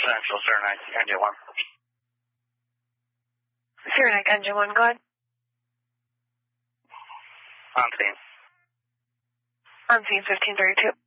Central, Saranac, Engine 1. Saranac, Engine 1, go ahead. On scene. On scene, 1532.